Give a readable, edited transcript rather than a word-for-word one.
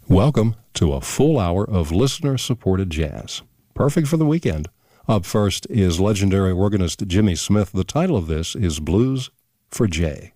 Welcome to a full hour of listener-supported jazz. Perfect for the weekend. Up first is legendary organist Jimmy Smith. The title of this is Blues for Jay.